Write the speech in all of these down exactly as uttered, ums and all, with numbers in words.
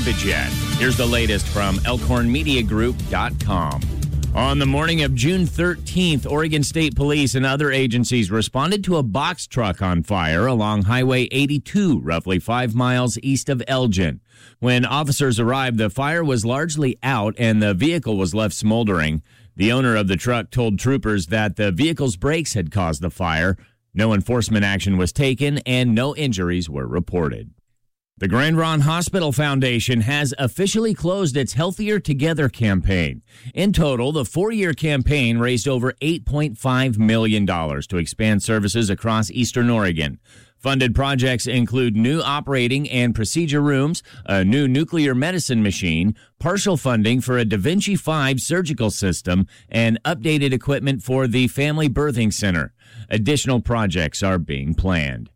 Bidget. Here's the latest from elkhorn media group dot com. On the morning of June thirteenth, Oregon State Police and other agencies responded to a box truck on fire along Highway eighty-two, roughly five miles east of Elgin. When officers arrived, the fire was largely out and the vehicle was left smoldering. The owner of the truck told troopers that the vehicle's brakes had caused the fire. No enforcement action was taken and no injuries were reported. The Grand Ronde Hospital Foundation has officially closed its Healthier Together campaign. In total, the four-year campaign raised over eight point five million dollars to expand services across Eastern Oregon. Funded projects include new operating and procedure rooms, a new nuclear medicine machine, partial funding for a Da Vinci five surgical system, and updated equipment for the Family Birthing Center. Additional projects are being planned.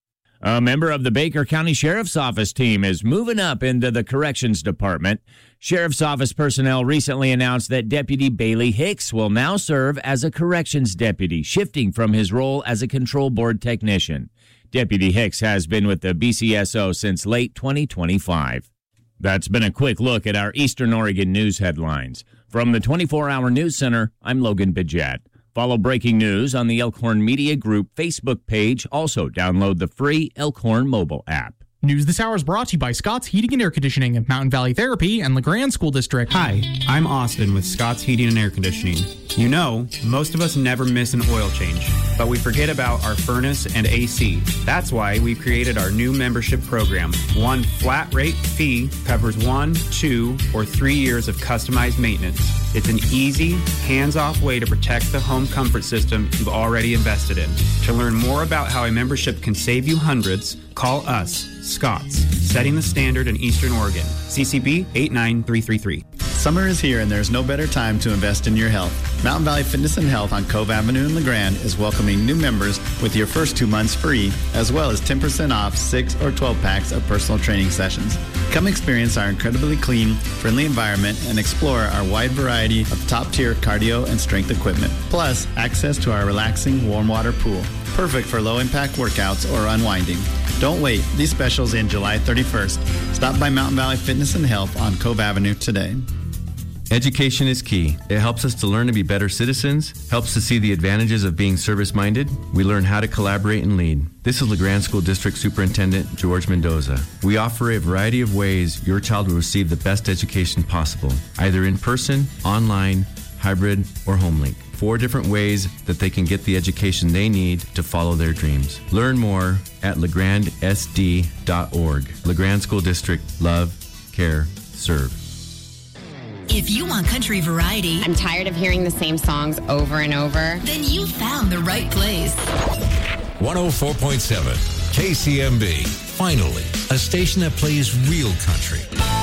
A member of the Baker County Sheriff's Office team is moving up into the Corrections Department. Sheriff's Office personnel recently announced that Deputy Bailey Hicks will now serve as a corrections deputy, shifting from his role as a control board technician. Deputy Hicks has been with the B C S O since late twenty twenty-five. That's been a quick look at our Eastern Oregon news headlines. From the twenty-four hour News Center, I'm Logan Bidget. Follow breaking news on the Elkhorn Media Group Facebook page. Also, download the free Elkhorn mobile app. News this hour is brought to you by Scott's Heating and Air Conditioning of Mountain Valley Therapy and LeGrand School District. Hi, I'm Austin with Scott's Heating and Air Conditioning. You know, most of us never miss an oil change, but we forget about our furnace and A C. That's why we've created our new membership program. One flat rate fee covers one, two, or three years of customized maintenance. It's an easy, hands-off way to protect the home comfort system you've already invested in. To learn more about how a membership can save you hundreds, call us, Scott's, setting the standard in Eastern Oregon. C C B eight nine three three three. Summer is here and there's no better time to invest in your health. Mountain Valley Fitness and Health on Cove Avenue in LeGrand is welcoming new members with your first two months free, as well as ten percent off six or twelve packs of personal training sessions. Come experience our incredibly clean, friendly environment and explore our wide variety of top-tier cardio and strength equipment. Plus, access to our relaxing warm water pool. Perfect for low-impact workouts or unwinding. Don't wait. These specials end July thirty-first. Stop by Mountain Valley Fitness and Health on Cove Avenue today. Education is key. It helps us to learn to be better citizens, helps to see the advantages of being service-minded. We learn how to collaborate and lead. This is LeGrand School District Superintendent George Mendoza. We offer a variety of ways your child will receive the best education possible, either in person, online, hybrid, or home link. Four different ways that they can get the education they need to follow their dreams. Learn more at legrand s d dot org. LeGrand School District. Love, care, serve. If you want country variety, I'm tired of hearing the same songs over and over, then you found the right place. one oh four point seven K C M B. Finally, a station that plays real country.